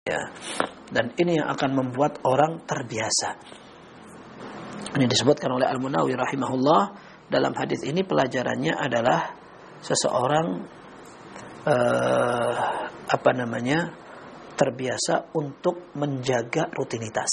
Ya. Dan ini yang akan membuat orang terbiasa. Ini disebutkan oleh Al-Munawi rahimahullah. Dalam hadis ini pelajarannya adalah seseorang terbiasa untuk menjaga rutinitas.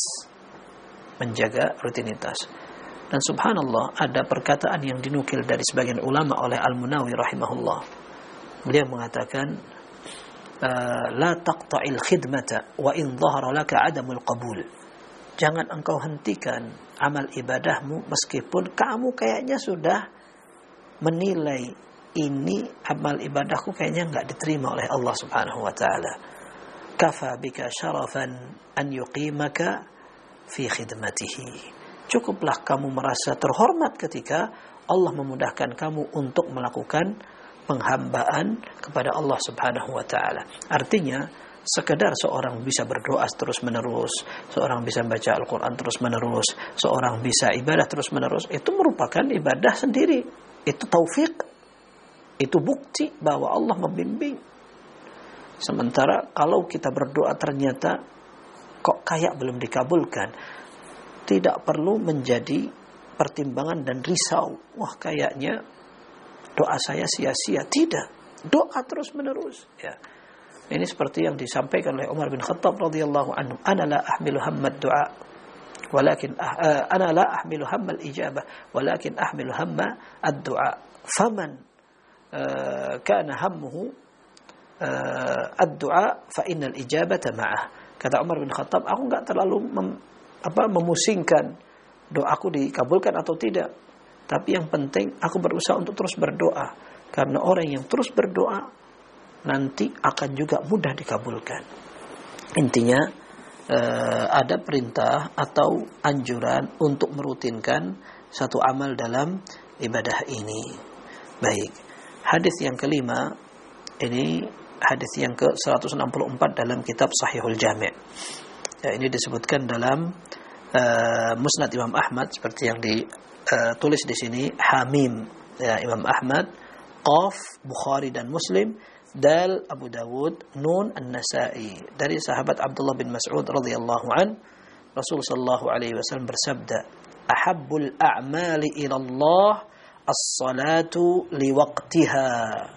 Dan subhanallah, ada perkataan yang dinukil dari sebagian ulama oleh Al-Munawi rahimahullah. Beliau mengatakan, la taqta'il khidmata wa in dhahara laka 'adamul qabul. Jangan engkau hentikan amal ibadahmu meskipun kamu kayaknya sudah menilai ini amal ibadahku kayaknya enggak diterima oleh Allah Subhanahu wa taala. Kafa bika syarafan an yuqimaka fi khidmatihi. Cukuplah kamu merasa terhormat ketika Allah memudahkan kamu untuk melakukan penghambaan kepada Allah Subhanahu wa taala. Artinya, sekedar seorang bisa berdoa terus-menerus, seorang bisa baca Al-Qur'an terus-menerus, seorang bisa ibadah terus-menerus, itu merupakan ibadah sendiri. Itu taufik. Itu bukti bahwa Allah membimbing. Sementara kalau kita berdoa ternyata kok kayak belum dikabulkan, tidak perlu menjadi pertimbangan dan risau. Wah, kayaknya doa saya sia-sia. Tidak. Doa terus-menerus. Ya. Ini seperti yang disampaikan oleh Umar bin Khattab radhiyallahu anhu. Ana la ahmilu hamma ad-du'a walakin ana la ahmilu hamma al-ijabah walakin ahmilu hamma ad-du'a. Faman kana hammuhu ad-du'a fa innal ijabata ma'ah. Kata Umar bin Khattab, aku enggak terlalu memusingkan doaku dikabulkan atau tidak. Tapi yang penting aku berusaha untuk terus berdoa. Karena orang yang terus berdoa nanti akan juga mudah dikabulkan. Intinya ada perintah atau anjuran untuk merutinkan satu amal dalam ibadah ini. Baik. Hadis yang kelima, ini hadis yang ke-164 dalam kitab Sahihul Jami'. Ya, ini disebutkan dalam Musnad Imam Ahmad seperti yang ditulis di sini, Hamim ya, Imam Ahmad, Qaf Bukhari dan Muslim, Dal Abu Dawud, Nun An-Nasa'i. Dari sahabat Abdullah bin Mas'ud radhiyallahu an, Rasul sallallahu alaihi wasallam bersabda, "Ahabbul a'mali ila Allah as-salatu liwaqtiha."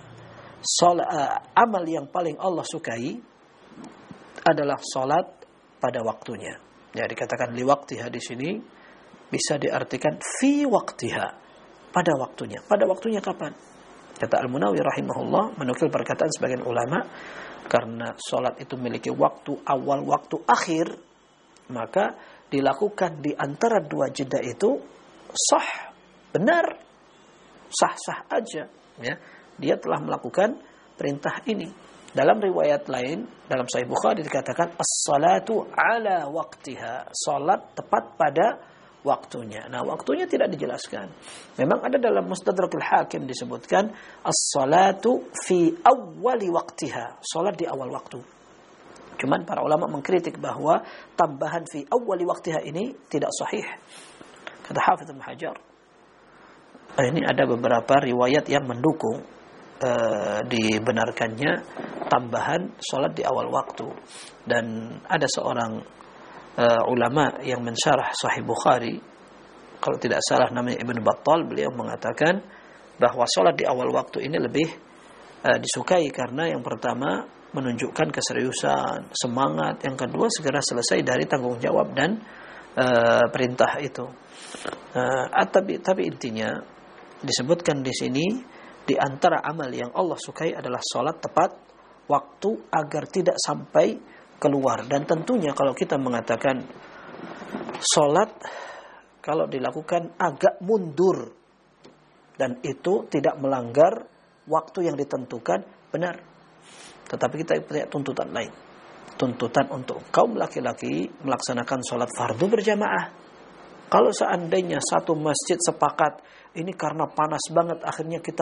Amal yang paling Allah sukai adalah salat pada waktunya. Ya, dikatakan liwaqtiha di sini bisa diartikan fi waqtiha, pada waktunya. Pada waktunya kapan? Kata Al-Munawi rahimahullah, menukil perkataan sebagian ulama, karena sholat itu memiliki waktu awal, waktu akhir, maka dilakukan di antara dua jeda itu sah, benar, sah-sah aja. Ya. Dia telah melakukan perintah ini. Dalam riwayat lain, dalam Sahih Bukhari dikatakan as-salatu ala waqtiha, sholat tepat pada waktunya. Nah, waktunya tidak dijelaskan. Memang ada dalam Mustadrakul Hakim disebutkan as-salatu fi awwali waqtiha, salat di awal waktu. Cuman para ulama mengkritik bahwa tambahan fi awwali waqtiha ini tidak sahih. Kata Hafidz Ibnu Hajar, ini ada beberapa riwayat yang mendukung dibenarkannya tambahan salat di awal waktu. Dan ada seorang ulama yang mensyarah Sahih Bukhari, kalau tidak salah namanya Ibn Battal, beliau mengatakan bahwa sholat di awal waktu ini lebih disukai karena yang pertama menunjukkan keseriusan, semangat, yang kedua segera selesai dari tanggung jawab dan perintah itu. Tapi intinya disebutkan di sini di antara amal yang Allah sukai adalah sholat tepat waktu agar tidak sampai keluar. Dan tentunya kalau kita mengatakan sholat kalau dilakukan agak mundur dan itu tidak melanggar waktu yang ditentukan, benar. Tetapi kita punya tuntutan lain, tuntutan untuk kaum laki-laki melaksanakan sholat fardu berjamaah. Kalau seandainya satu masjid sepakat ini karena panas banget, akhirnya kita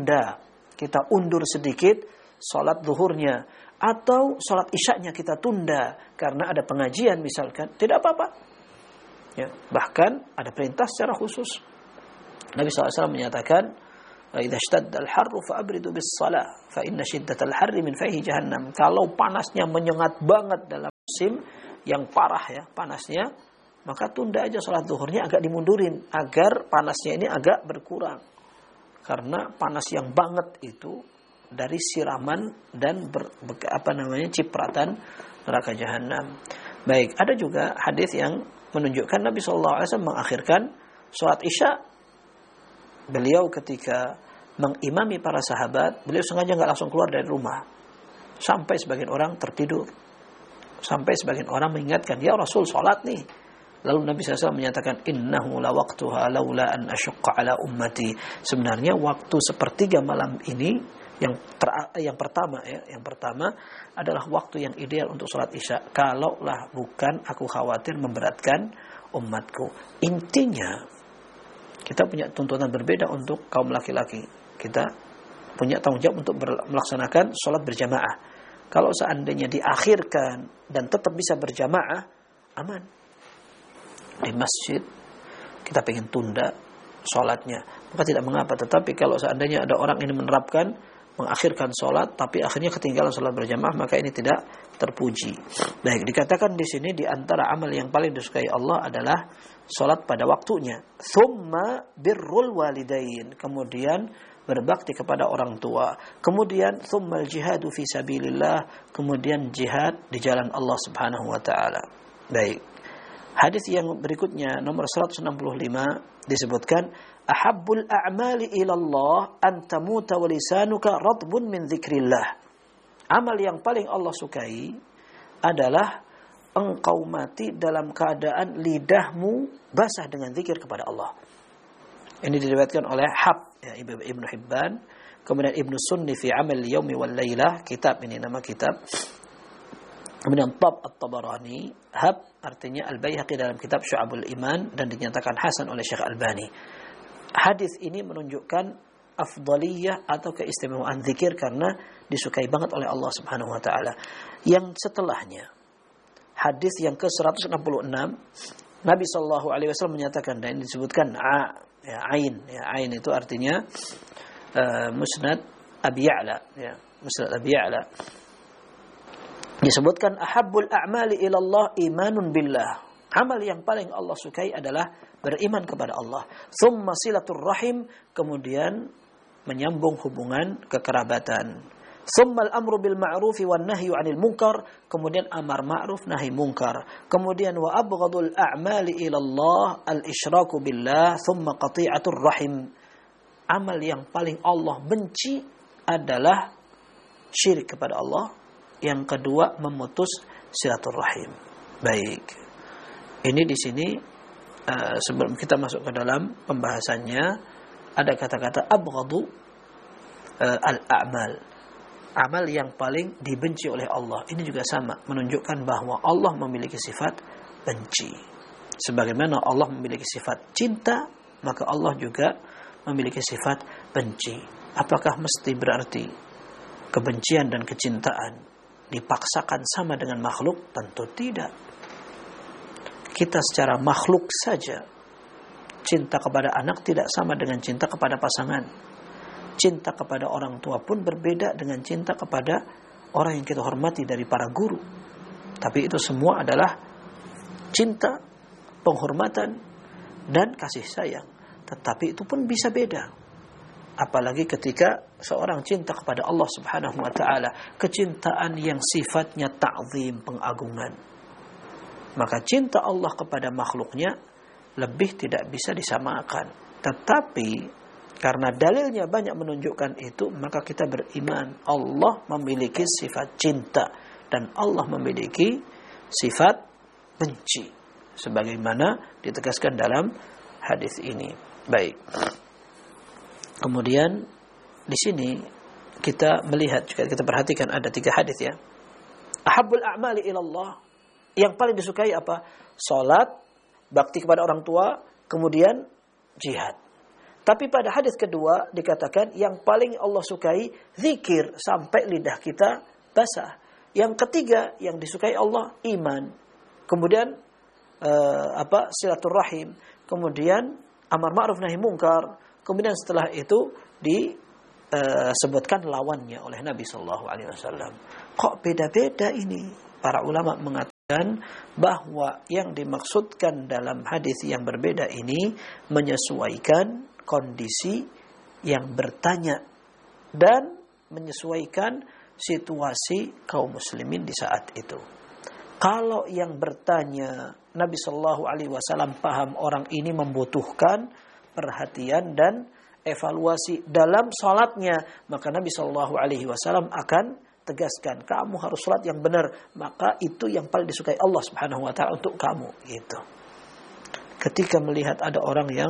undur sedikit sholat zuhurnya, atau sholat isyaknya kita tunda karena ada pengajian misalkan, tidak apa-apa. Ya, bahkan ada perintah secara khusus. Nabi SAW menyatakan, "Idza ishtadda al-harru fa'abridu bis-shalah, fa inna shiddatal harri min fayhi jahannam." Kalau panasnya menyengat banget dalam musim yang parah ya panasnya, maka tunda aja sholat zuhurnya, agak dimundurin agar panasnya ini agak berkurang. Karena panas yang banget itu dari siraman dan cipratan neraka jahanam. Baik, ada juga hadis yang menunjukkan Nabi SAW mengakhirkan sholat Isya. Beliau ketika mengimami para sahabat, beliau sengaja nggak langsung keluar dari rumah sampai sebagian orang tertidur, sampai sebagian orang mengingatkan, ya Rasul sholat nih. Lalu Nabi SAW menyatakan, innahu la waqtuha laula an asyqa ala ummati. Sebenarnya waktu sepertiga malam ini yang pertama adalah waktu yang ideal untuk sholat Isya, kalaulah bukan aku khawatir memberatkan umatku. Intinya kita punya tuntutan berbeda untuk kaum laki-laki. Kita punya tanggung jawab untuk melaksanakan sholat berjamaah. Kalau seandainya diakhirkan dan tetap bisa berjamaah, aman. Di masjid kita pengen tunda sholatnya, maka tidak mengapa. Tetapi kalau seandainya ada orang ini menerapkan mengakhirkan sholat tapi akhirnya ketinggalan sholat berjamaah, maka ini tidak terpuji. Baik, dikatakan di sini di antara amal yang paling disukai Allah adalah sholat pada waktunya. Tsumma birrul walidain, kemudian berbakti kepada orang tua, kemudian tsummal jihadu fi sabilillah, kemudian jihad di jalan Allah Subhanahu wa taala. Baik. Hadis yang berikutnya nomor 165 disebutkan, ahabbul a'mali ila Allah an tamuta wa lisanuka radbun min dzikrillah. Amal yang paling Allah sukai adalah engkau mati dalam keadaan lidahmu basah dengan zikir kepada Allah. Ini diriwayatkan oleh Ibnu Hibban, kemudian Ibnu Sunni fi Amal Yaumi wal Lailah, kitab ini nama kitab. Kemudian At-Tabarani, artinya Al-Baihaqi dalam kitab Syu'abul Iman, dan dinyatakan hasan oleh Syekh Albani. Hadis ini menunjukkan afdaliyah atau keistimewaan zikir karena disukai banget oleh Allah Subhanahu wa taala. Yang setelahnya, hadis yang ke-166, Nabi sallallahu alaihi wasallam menyatakan, dan ini disebutkan ain itu artinya Musnad Abi Ya'la, Musnad Abi Ya'la. Disebutkan ahabbul a'mali ila Allah imanun billah. Amal yang paling Allah sukai adalah beriman kepada Allah. Tsumma silatur rahim, kemudian menyambung hubungan kekerabatan. Tsumma al-amru bil ma'rufi wan nahyu 'anil munkar, kemudian amar ma'ruf nahi munkar. Kemudian wa abghadul a'mali ila Allah al-isyraku billah, tsumma qati'atur rahim. Amal yang paling Allah benci adalah syirik kepada Allah. Yang kedua, memutus silaturahim. Baik. Ini di sini sebelum kita masuk ke dalam pembahasannya, ada kata-kata abghadu al-a'mal. Amal yang paling dibenci oleh Allah. Ini juga sama, menunjukkan bahwa Allah memiliki sifat benci. Sebagaimana Allah memiliki sifat cinta, maka Allah juga memiliki sifat benci. Apakah mesti berarti kebencian dan kecintaan dipaksakan sama dengan makhluk? Tentu tidak. Kita secara makhluk saja, cinta kepada anak tidak sama dengan cinta kepada pasangan. Cinta kepada orang tua pun berbeda dengan cinta kepada orang yang kita hormati dari para guru. Tapi itu semua adalah cinta, penghormatan, dan kasih sayang. Tetapi itu pun bisa beda. Apalagi ketika seorang cinta kepada Allah Subhanahu wa taala, kecintaan yang sifatnya ta'zim, pengagungan. Maka cinta Allah kepada makhluknya lebih tidak bisa disamakan. Tetapi karena dalilnya banyak menunjukkan itu, maka kita beriman Allah memiliki sifat cinta dan Allah memiliki sifat benci, sebagaimana ditegaskan dalam hadis ini. Baik. Kemudian di sini kita melihat juga, kita perhatikan ada 3 hadis ya. Ahabbul a'mali ila Allah, yang paling disukai apa? Salat, bakti kepada orang tua, kemudian jihad. Tapi pada hadis kedua dikatakan yang paling Allah sukai zikir sampai lidah kita basah. Yang ketiga yang disukai Allah iman. Kemudian silaturahim, kemudian amar ma'ruf nahi munkar. Kemudian setelah itu disebutkan lawannya oleh Nabi sallallahu alaihi wasallam. Kok beda-beda ini? Para ulama mengatakan mengatakan bahwa yang dimaksudkan dalam hadis yang berbeda ini menyesuaikan kondisi yang bertanya dan menyesuaikan situasi kaum muslimin di saat itu. Kalau yang bertanya Nabi Shallallahu Alaihi Wasallam paham orang ini membutuhkan perhatian dan evaluasi dalam salatnya, maka Nabi Shallallahu Alaihi Wasallam akan tegaskan, kamu harus salat yang benar, maka itu yang paling disukai Allah Subhanahu Wa Taala untuk kamu. Gitu. Ketika melihat ada orang yang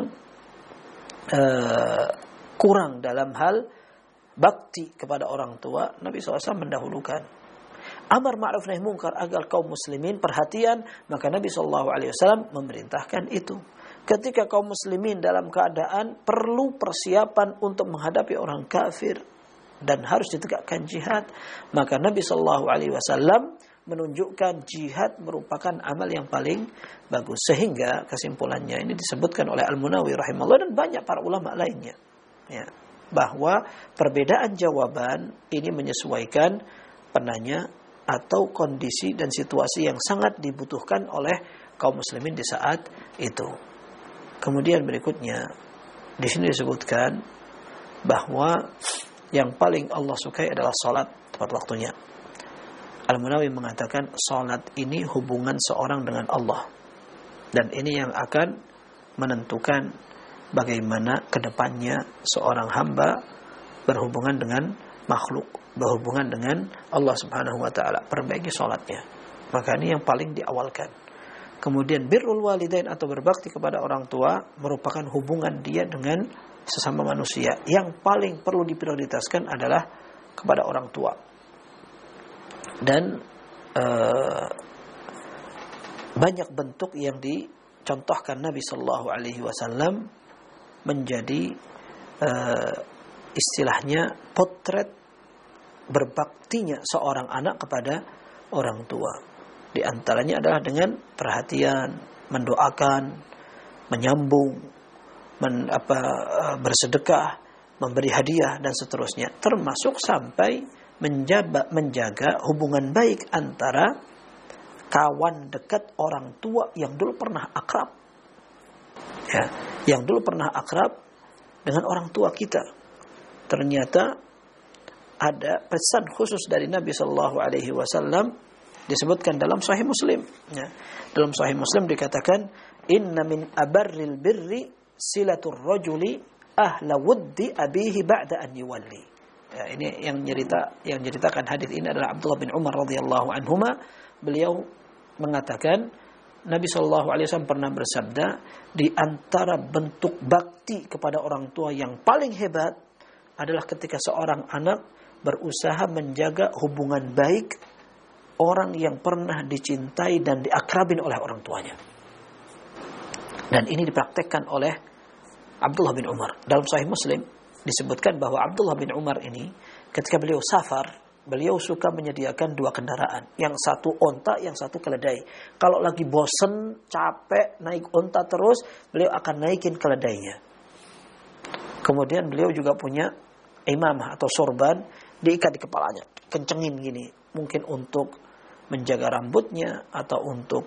kurang dalam hal bakti kepada orang tua, Nabi SAW mendahulukan amar ma'ruf nahi munkar agar kaum muslimin perhatian, maka Nabi SAW memerintahkan itu. Ketika kaum muslimin dalam keadaan perlu persiapan untuk menghadapi orang kafir dan harus ditegakkan jihad, maka Nabi SAW menunjukkan jihad merupakan amal yang paling bagus. Sehingga kesimpulannya ini disebutkan oleh Al-Munawi rahimahullah dan banyak para ulama lainnya, ya, bahwa perbedaan jawaban ini menyesuaikan penanya atau kondisi dan situasi yang sangat dibutuhkan oleh kaum muslimin di saat itu. Kemudian berikutnya di sini disebutkan bahwa yang paling Allah sukai adalah salat tepat waktunya. Al-Munawi mengatakan salat ini hubungan seorang dengan Allah, dan ini yang akan menentukan bagaimana kedepannya seorang hamba berhubungan dengan makhluk, berhubungan dengan Allah Subhanahu Wa Taala. Perbaiki salatnya, maka ini yang paling diawalkan. Kemudian birrul walidain atau berbakti kepada orang tua merupakan hubungan dia dengan sesama manusia. Yang paling perlu diprioritaskan adalah kepada orang tua. Dan banyak bentuk yang dicontohkan Nabi Sallallahu Alaihi Wasallam menjadi istilahnya potret berbaktinya seorang anak kepada orang tua. Di antaranya adalah dengan perhatian, mendoakan, menyambung, bersedekah, memberi hadiah dan seterusnya, termasuk sampai menjaga hubungan baik antara kawan dekat orang tua yang dulu pernah akrab, ya, yang dulu pernah akrab dengan orang tua kita. Ternyata ada pesan khusus dari Nabi Sallallahu Alaihi Wasallam disebutkan dalam Sahih Muslim. Ya. Dalam Sahih Muslim dikatakan, Inna min abarril birri silatur rajuli ahla wuddi abihi ba'da an yuwalli. Ya, ini yang ceritakan hadis ini adalah Abdullah bin Umar radhiyallahu anhuma. Beliau mengatakan Nabi Shallallahu Alaihi Wasallam pernah bersabda, di antara bentuk bakti kepada orang tua yang paling hebat adalah ketika seorang anak berusaha menjaga hubungan baik orang yang pernah dicintai dan diakrabin oleh orang tuanya. Dan ini dipraktekkan oleh Abdullah bin Umar. Dalam Sahih Muslim disebutkan bahwa Abdullah bin Umar ini ketika beliau safar, beliau suka menyediakan dua kendaraan. Yang satu onta, yang satu keledai. Kalau lagi bosen, capek, naik onta terus, beliau akan naikin keledainya. Kemudian beliau juga punya imamah atau sorban, diikat di kepalanya. Kencengin gini. Mungkin untuk menjaga rambutnya atau untuk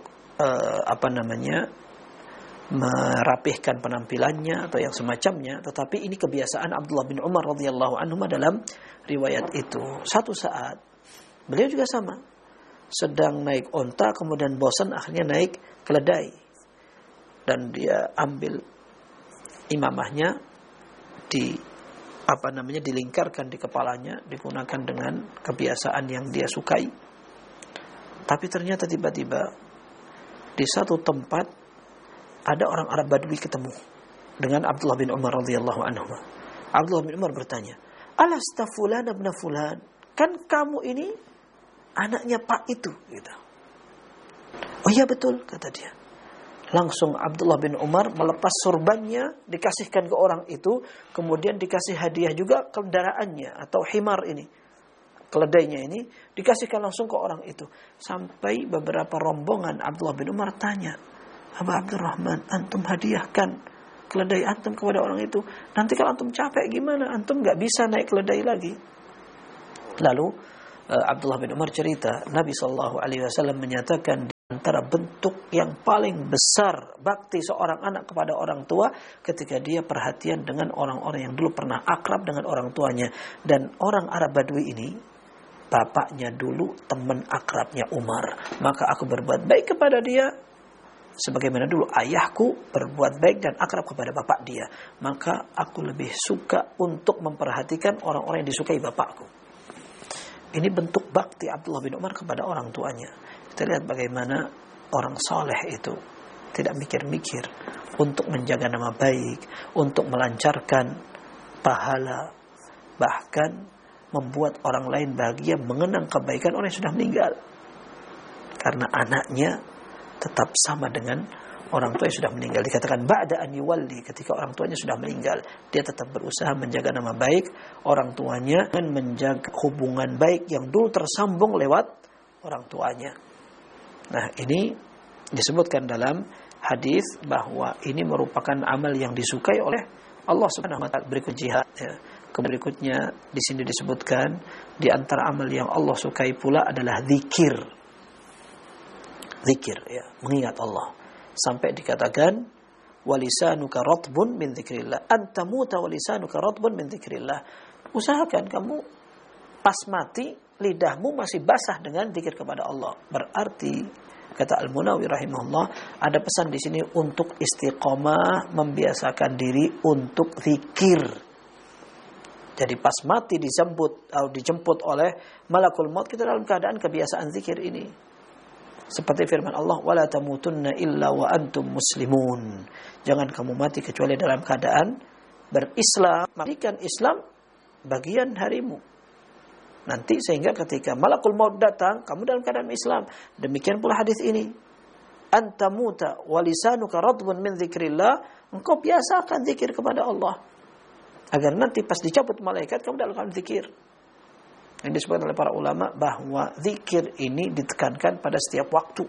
merapihkan penampilannya atau yang semacamnya. Tetapi ini kebiasaan Abdullah bin Umar radhiyallahu anhu dalam riwayat itu. Satu saat beliau juga sama, sedang naik onta, kemudian bosan, akhirnya naik keledai, dan dia ambil imamahnya dilingkarkan di kepalanya, digunakan dengan kebiasaan yang dia sukai. Tapi ternyata tiba-tiba di satu tempat ada orang Arab Badui ketemu dengan Abdullah bin Umar radhiyallahu anhu. Abdullah bin Umar bertanya, "Alasta fulan ibn fulan? Kan kamu ini anaknya Pak itu?" gitu. "Oh iya betul," kata dia. Langsung Abdullah bin Umar melepas sorbannya, dikasihkan ke orang itu, kemudian dikasih hadiah juga kendaraannya atau himar ini, keledainya ini, dikasihkan langsung ke orang itu. Sampai beberapa rombongan Abdullah bin Umar tanya, "Aba Abdurrahman, antum hadiahkan keledai antum kepada orang itu. Nanti kalau antum capek gimana? Antum gak bisa naik keledai lagi." Lalu Abdullah bin Umar cerita, Nabi SAW menyatakan Antara bentuk yang paling besar bakti seorang anak kepada orang tua ketika dia perhatian dengan orang-orang yang dulu pernah akrab dengan orang tuanya. Dan orang Arab Badui ini, bapaknya dulu teman akrabnya Umar. Maka aku berbuat baik kepada dia sebagaimana dulu ayahku berbuat baik dan akrab kepada bapak dia. Maka aku lebih suka untuk memperhatikan orang-orang yang disukai bapakku. Ini bentuk bakti Abdullah bin Umar kepada orang tuanya. Kita lihat bagaimana orang soleh itu tidak mikir-mikir untuk menjaga nama baik, untuk melancarkan pahala, bahkan membuat orang lain bahagia, mengenang kebaikan orang yang sudah meninggal. Karena anaknya tetap sama dengan orang tua yang sudah meninggal. Dikatakan ba'da an yuwalli, ketika orang tuanya sudah meninggal, dia tetap berusaha menjaga nama baik orang tuanya dan menjaga hubungan baik yang dulu tersambung lewat orang tuanya. Nah, ini disebutkan dalam hadis bahwa ini merupakan amal yang disukai oleh Allah Subhanahu wa taala. Berikut jihad ya. Berikutnya di sini disebutkan di antara amal yang Allah sukai pula adalah zikir. Zikir ya, mengingat Allah. Sampai dikatakan walisanuka ratbun min dzikrillah. Anta muta walisanuka ratbun min dzikrillah. Usahakan kamu pas mati lidahmu masih basah dengan zikir kepada Allah. Berarti kata Al-Munawi rahimahullah, ada pesan di sini untuk istiqomah, membiasakan diri untuk zikir. Jadi pas mati dijemput oleh malakul maut, kita dalam keadaan kebiasaan zikir ini. Seperti firman Allah, wala tamutunna illa wa antum muslimun. Jangan kamu mati kecuali dalam keadaan berislam. Jadikan Islam bagian harimu. Nanti sehingga ketika malakul maut datang, kamu dalam keadaan Islam. Demikian pula hadis ini. Anta muta walisanuka radbun min dzikrillah. Engkau biasakan zikir kepada Allah. Agar nanti pas dicabut malaikat, kamu dalam keadaan zikir. Yang disebutkan oleh para ulama bahwa zikir ini ditekankan pada setiap waktu.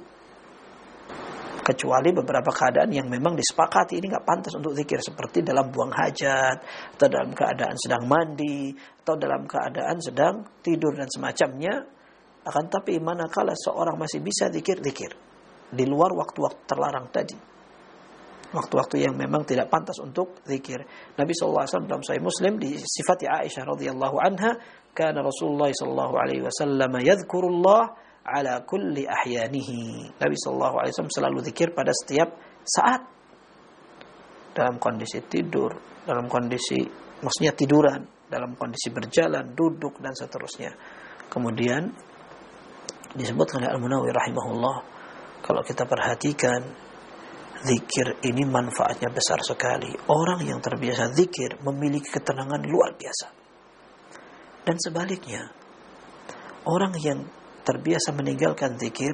Kecuali beberapa keadaan yang memang disepakati ini nggak pantas untuk zikir, seperti dalam buang hajat, atau dalam keadaan sedang mandi, atau dalam keadaan sedang tidur dan semacamnya. Akan tapi manakala seorang masih bisa zikir di luar waktu-waktu terlarang tadi, waktu-waktu yang memang tidak pantas untuk zikir. Nabi SAW dalam Sahih Muslim di sifati Aisyah radhiyallahu anha, kana Rasulullah SAW yadhkurullah ala kulli ahyanihi. Nabi SAW selalu zikir pada setiap saat. Dalam kondisi tidur, dalam kondisi maksudnya tiduran, dalam kondisi berjalan, duduk dan seterusnya. Kemudian disebutkan oleh Al-Munawi rahimahullah, kalau kita perhatikan zikir ini manfaatnya besar sekali. Orang yang terbiasa zikir memiliki ketenangan luar biasa. Dan sebaliknya, orang yang terbiasa meninggalkan zikir,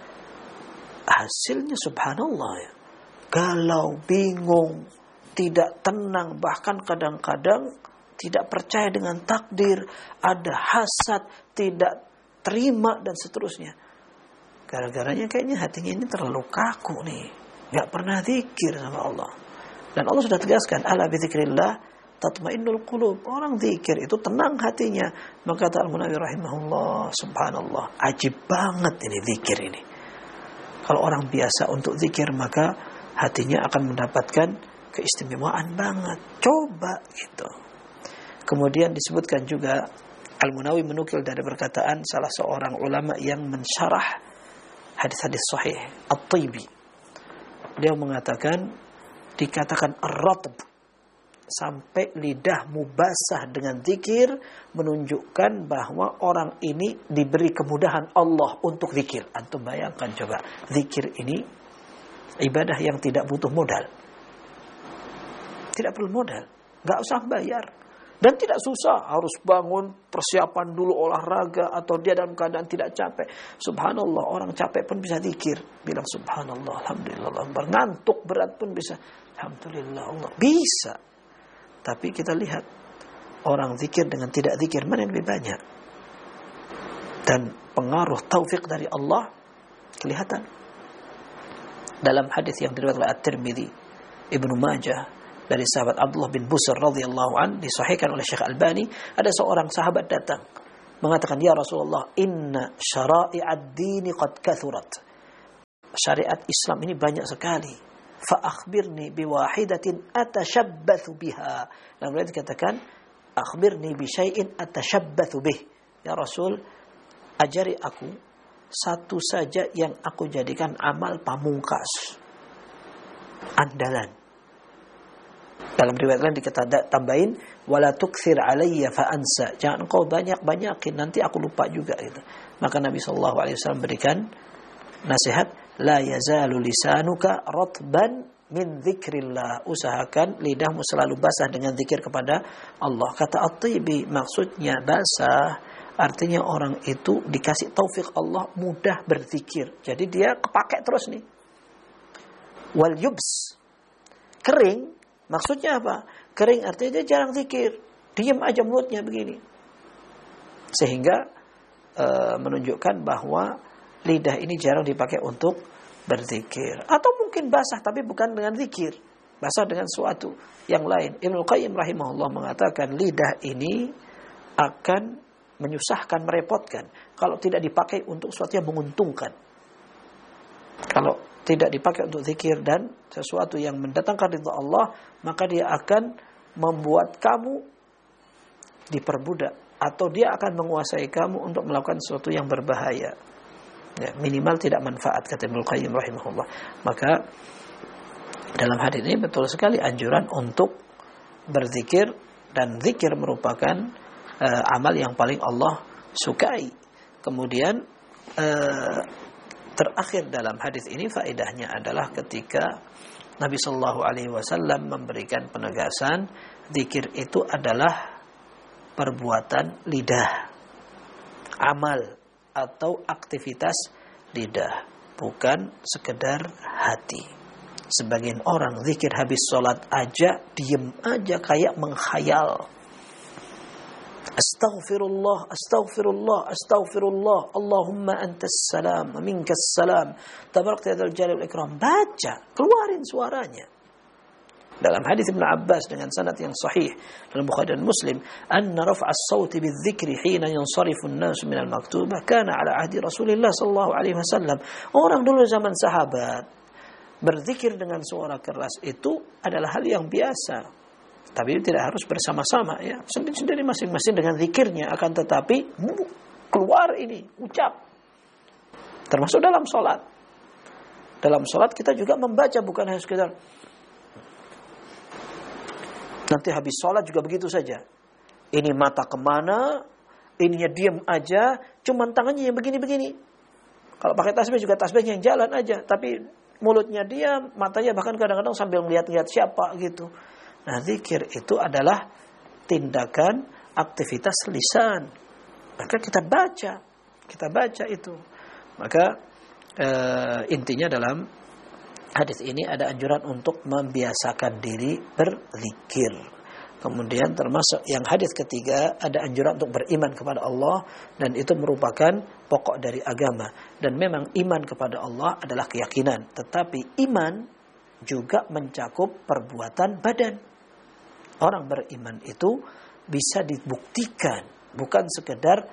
hasilnya subhanallah ya, galau, bingung, tidak tenang, bahkan kadang-kadang tidak percaya dengan takdir, ada hasad, tidak terima dan seterusnya. Gara-garanya kayaknya hatinya ini terlalu kaku nih, nggak pernah zikir sama Allah. Dan Allah sudah tegaskan, ala bizikrillah tatmainnul qulub. Orang zikir itu tenang hatinya. Maka kata Al-Munawi rahimahullah, subhanallah, ajib banget ini zikir ini. Kalau orang biasa untuk zikir, maka hatinya akan mendapatkan keistimewaan banget. Coba gitu. Kemudian disebutkan juga, Al-Munawi menukil dari perkataan salah seorang ulama yang mensyarah hadis-hadis sahih, At-Tibi. Dia mengatakan, dikatakan ar-ratb, sampai lidahmu basah dengan zikir, menunjukkan bahwa orang ini diberi kemudahan Allah untuk zikir. Antum bayangkan coba, zikir ini ibadah yang tidak butuh modal. Tidak perlu modal, nggak usah bayar. Dan tidak susah, harus bangun, persiapan dulu olahraga, atau dia dalam keadaan tidak capek. Subhanallah, orang capek pun bisa zikir. Bilang subhanallah, alhamdulillah. Ngantuk berat pun bisa, alhamdulillah Allah. Bisa. Tapi kita lihat, orang zikir dengan tidak zikir, mana yang lebih banyak? Dan pengaruh taufik dari Allah kelihatan. Dalam hadis yang diriwayatkan oleh At-Tirmidzi, Ibnu Majah, dari sahabat Abdullah bin Busr radhiyallahu an, disahihkan oleh Syekh Albani, ada seorang sahabat datang mengatakan, ya Rasulullah, inna syara'i'ad dini qad kathurat. syariat Islam ini banyak sekali. Fa akhbirni biwahidatin atashabbathu biha. Lalu beliau dikatakan, akhbirni bi syai'in atashabbathu bih. Ya Rasul, ajari aku satu saja yang aku jadikan amal pamungkas, andalan. Dalam riwayat lain tambahin, wala tukthir alayya fa ansa. Jangan engkau banyak-banyakin, nanti aku lupa juga gitu. Maka Nabi SAW berikan nasihat, la yazalu lisanuka ratban min dzikrillah. Usahakan lidahmu selalu basah dengan zikir kepada Allah. Kata At-Tibi, maksudnya basah artinya orang itu dikasih taufik Allah mudah berzikir. Jadi dia kepake terus nih. Wal yubs, kering, maksudnya apa? Kering artinya dia jarang zikir, diam aja mulutnya begini. Sehingga menunjukkan bahwa lidah ini jarang dipakai untuk berzikir. Atau mungkin basah tapi bukan dengan zikir, basah dengan sesuatu yang lain. Ibnu Qayyim rahimahullah mengatakan lidah ini akan menyusahkan, merepotkan kalau tidak dipakai untuk sesuatu yang menguntungkan. Kalau tidak dipakai untuk zikir dan sesuatu yang mendatangkan ridha Allah, maka dia akan membuat kamu diperbudak, atau dia akan menguasai kamu untuk melakukan sesuatu yang berbahaya. Ya, minimal tidak manfaat, kata Ibnu Qayyim rahimahullah. Maka dalam hadis ini betul sekali anjuran untuk berzikir, dan zikir merupakan amal yang paling Allah sukai. Kemudian terakhir dalam hadis ini faedahnya adalah ketika Nabi sallallahu alaihi wasallam memberikan penegasan zikir itu adalah perbuatan lidah, amal atau aktivitas lidah, bukan sekedar hati. Sebagian orang zikir habis sholat aja, diem aja kayak menghayal. Astaghfirullah, astaghfirullah, astaghfirullah, Allahumma antas salam, minkas salam, tabarakta ya dzal jalali wal ikram. Baca, keluarin suaranya. Dalam hadis Ibnu Abbas dengan sanad yang sahih dalam Bukhari dan Muslim, anna raf'a as-sauti bidzikri hina yansarifu an-nas min al-maktubah kana ala ahdi Rasulillah sallallahu alaihi wasallam. Orang dulu zaman sahabat berzikir dengan suara keras itu adalah hal yang biasa. Tapi tidak harus bersama-sama ya. Sendiri-sendiri masing-masing dengan zikirnya, akan tetapi keluar ini ucap. Termasuk dalam salat. Dalam salat kita juga membaca, bukan hanya sekedar nanti habis sholat juga begitu saja. Ini mata kemana, ininya diam aja, cuman tangannya yang begini-begini. Kalau pakai tasbih juga tasbihnya yang jalan aja, tapi mulutnya diam, matanya bahkan kadang-kadang sambil melihat-lihat siapa gitu. Nah, zikir itu adalah tindakan aktivitas lisan. Maka kita baca itu. Maka intinya dalam hadis ini ada anjuran untuk membiasakan diri berzikir. Kemudian termasuk yang hadis ketiga, ada anjuran untuk beriman kepada Allah, dan itu merupakan pokok dari agama. Dan memang iman kepada Allah adalah keyakinan, tetapi iman juga mencakup perbuatan badan. Orang beriman itu bisa dibuktikan, bukan sekedar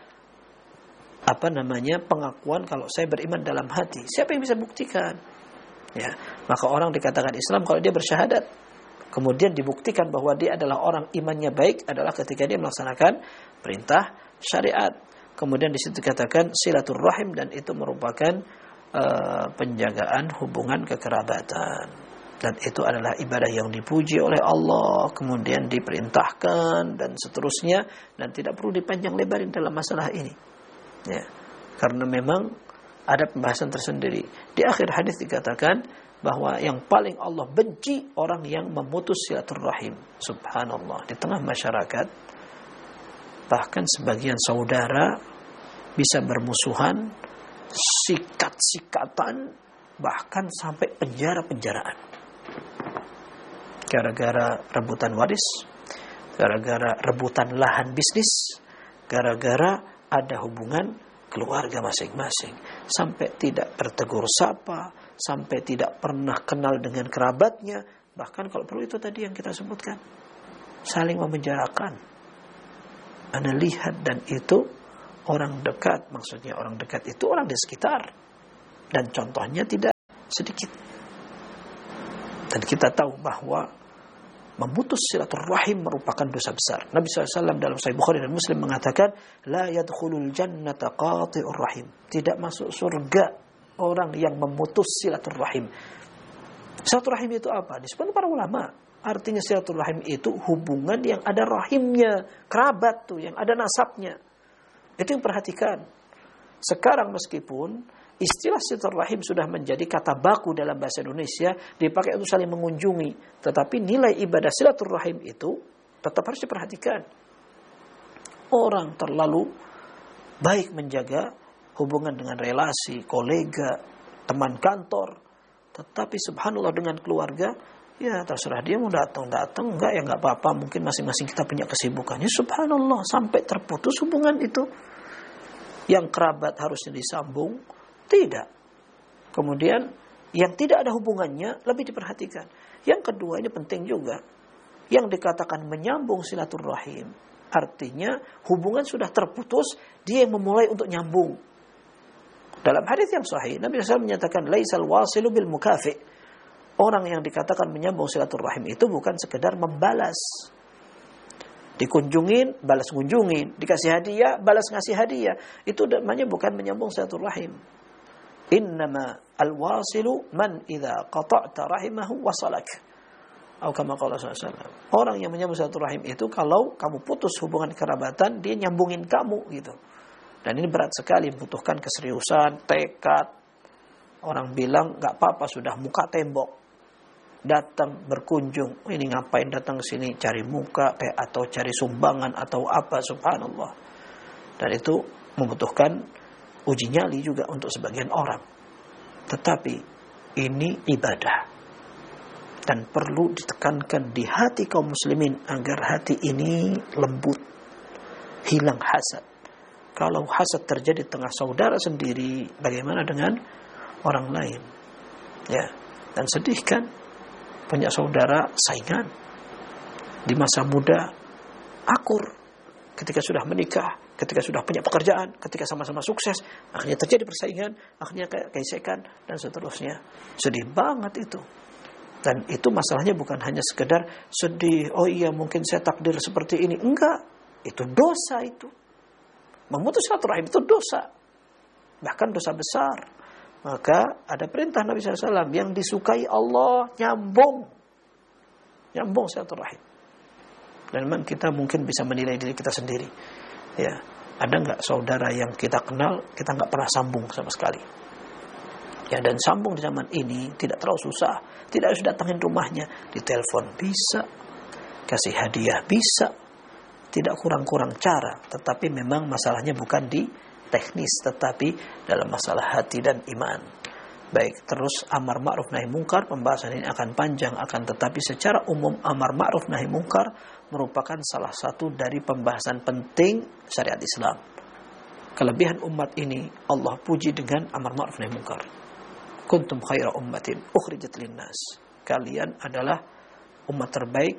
pengakuan kalau saya beriman dalam hati. Siapa yang bisa buktikan? Ya, maka orang dikatakan Islam kalau dia bersyahadat, kemudian dibuktikan bahwa dia adalah orang imannya baik adalah ketika dia melaksanakan perintah syariat. Kemudian di situ dikatakan silaturrahim, dan itu merupakan penjagaan hubungan kekerabatan, dan itu adalah ibadah yang dipuji oleh Allah, kemudian diperintahkan dan seterusnya, dan tidak perlu dipanjang lebarin dalam masalah ini. Ya, karena memang ada pembahasan tersendiri. Di akhir hadis dikatakan bahwa yang paling Allah benci orang yang memutus silaturrahim. Subhanallah. Di tengah masyarakat, bahkan sebagian saudara bisa bermusuhan, sikat-sikatan, bahkan sampai penjara-penjaraan. Gara-gara rebutan waris, gara-gara rebutan lahan bisnis, gara-gara ada hubungan keluarga masing-masing, sampai tidak bertegur sapa, sampai tidak pernah kenal dengan kerabatnya, bahkan kalau perlu itu tadi yang kita sebutkan, saling memenjarakan. Anda lihat, dan itu orang dekat, maksudnya orang dekat itu orang di sekitar, dan contohnya tidak sedikit. Dan kita tahu bahwa memutus silaturahim merupakan dosa besar. Nabi SAW dalam Sahih Bukhari dan Muslim mengatakan, la yadkhulul jannata qati'ur rahim. Tidak masuk surga orang yang memutus silaturahim. Silaturahim itu apa? Disebut para ulama. Artinya silaturahim itu hubungan yang ada rahimnya, kerabat tuh, yang ada nasabnya. Itu yang perhatikan. Sekarang meskipun istilah silaturahim sudah menjadi kata baku dalam bahasa Indonesia, dipakai untuk saling mengunjungi, tetapi nilai ibadah silaturahim itu tetap harus diperhatikan. Orang terlalu baik menjaga hubungan dengan relasi, kolega, teman kantor, tetapi subhanallah dengan keluarga, ya terserah dia mau datang, enggak ya enggak apa-apa, mungkin masing-masing kita punya kesibukannya. Subhanallah, sampai terputus hubungan itu. Yang kerabat harusnya disambung, tidak. Kemudian yang tidak ada hubungannya lebih diperhatikan. Yang kedua, ini penting juga, yang dikatakan menyambung silaturahim, artinya hubungan sudah terputus, dia yang memulai untuk nyambung. Dalam hadis yang sahih, Nabi SAW menyatakan laisal wasilu bil mukafi. Orang yang dikatakan menyambung silaturahim itu bukan sekedar membalas. Dikunjungin, balas kunjungin, dikasih hadiah, balas ngasih hadiah. Itu namanya bukan menyambung silaturahim. Innama al-wasilu man idza qata'ta rahimahu wasalak. Atau kama qala sallallahu. Orang yang menyambung silaturahim itu kalau kamu putus hubungan kerabatan, dia nyambungin kamu gitu. Dan ini berat sekali, membutuhkan keseriusan, tekad. Orang bilang enggak apa-apa, sudah muka tembok. Datang berkunjung, ini ngapain datang ke sini, cari muka atau cari sumbangan atau apa, subhanallah. Dan itu membutuhkan uji nyali juga untuk sebagian orang. Tetapi ini ibadah dan perlu ditekankan di hati kaum muslimin agar hati ini lembut, hilang hasad. Kalau hasad terjadi tengah saudara sendiri, bagaimana dengan orang lain? Ya, dan sedih kan? Punya saudara saingan di masa muda, akur. Ketika sudah menikah, ketika sudah punya pekerjaan, ketika sama-sama sukses, akhirnya terjadi persaingan, akhirnya gesekan, dan seterusnya. Sedih banget itu. Dan itu masalahnya bukan hanya sekedar sedih, oh iya mungkin saya takdir seperti ini. Enggak, itu dosa itu. Memutus silaturahim itu dosa. Bahkan dosa besar. Maka ada perintah Nabi SAW yang disukai Allah, nyambung silaturahim. Dan memang kita mungkin bisa menilai diri kita sendiri. Ya, ada nggak saudara yang kita kenal, kita nggak pernah sambung sama sekali. Ya, dan sambung di zaman ini tidak terlalu susah. Tidak harus datangin rumahnya, ditelepon bisa, kasih hadiah bisa, tidak kurang-kurang cara. Tetapi memang masalahnya bukan di teknis, tetapi dalam masalah hati dan iman. Baik, terus amar ma'ruf nahi mungkar, pembahasan ini akan panjang, akan tetapi secara umum amar ma'ruf nahi mungkar merupakan salah satu dari pembahasan penting syariat Islam. Kelebihan umat ini Allah puji dengan amar ma'ruf nahi mungkar. Kuntum khaira ummatin ukhrijat linnas. Kalian adalah umat terbaik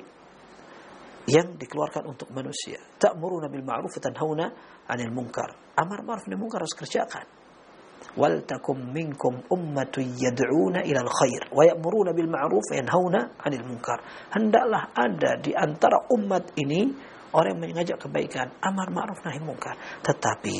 yang dikeluarkan untuk manusia. Ta'muruna bil ma'ruf wa tanhauna 'anil munkar. Amar ma'ruf nahi munkar harus kerjakan. Wal takum minkum ummatun yad'una ilal khair wa ya'muruna bil ma'ruf wa yanhauna 'anil munkar. Hendaklah ada di antara umat ini orang yang mengajak kebaikan, amar ma'ruf nahi munkar. Tetapi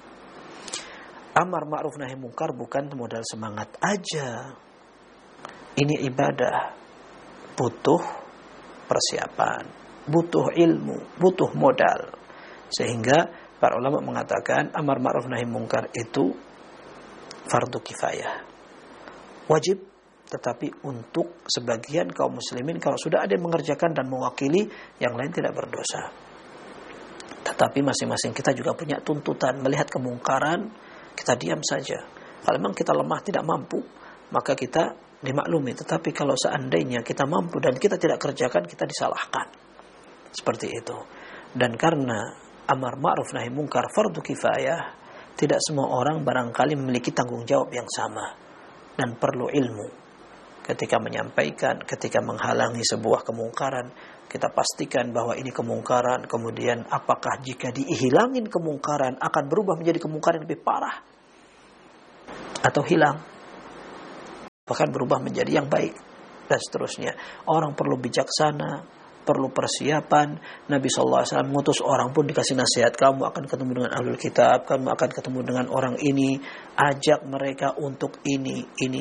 amar ma'ruf nahi munkar bukan modal semangat aja. Ini ibadah, butuh persiapan, butuh ilmu, butuh modal. Sehingga para ulama mengatakan amar ma'ruf nahi munkar itu fardu kifayah. Wajib, tetapi untuk sebagian kaum muslimin, kalau sudah ada yang mengerjakan dan mewakili, yang lain tidak berdosa. Tetapi masing-masing kita juga punya tuntutan. Melihat kemungkaran, kita diam saja. Kalau memang kita lemah, tidak mampu, maka kita dimaklumi. Tetapi kalau seandainya kita mampu dan kita tidak kerjakan, kita disalahkan. Seperti itu. Dan karena amar ma'ruf nahi munkar fardu kifayah, tidak semua orang barangkali memiliki tanggung jawab yang sama. Dan perlu ilmu. Ketika menyampaikan, ketika menghalangi sebuah kemungkaran, kita pastikan bahwa ini kemungkaran. Kemudian apakah jika dihilangin kemungkaran akan berubah menjadi kemungkaran lebih parah? Atau hilang? bahkan berubah menjadi yang baik, dan seterusnya. Orang perlu bijaksana, perlu persiapan. Nabi SAW mengutus orang pun dikasih nasihat, kamu akan ketemu dengan ahlul kitab, kamu akan ketemu dengan orang ini, ajak mereka untuk ini.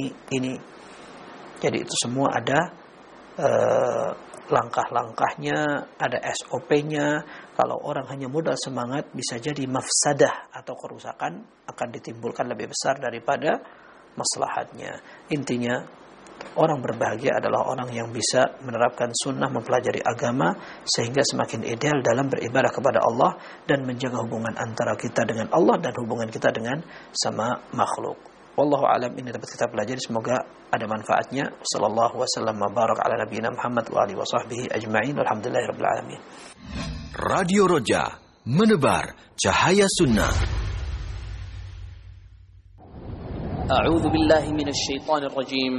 Jadi itu semua ada langkah-langkahnya, ada SOP-nya. Kalau orang hanya modal semangat, bisa jadi mafsadah atau kerusakan akan ditimbulkan lebih besar daripada maslahatnya. Intinya, orang berbahagia adalah orang yang bisa menerapkan sunnah, mempelajari agama, sehingga semakin ideal dalam beribadah kepada Allah dan menjaga hubungan antara kita dengan Allah dan hubungan kita dengan sama makhluk. Wallahu a'lam. Ini dapat kita pelajari, semoga ada manfaatnya. Sallallahu wasallam wa barak ala nabiyina Muhammad wa alihi wa sahbihi ajma'in. Walhamdulillahirabbil alamin. Radio Roja, menebar cahaya sunnah. A'udzu billahi minasy syaithanir rajim.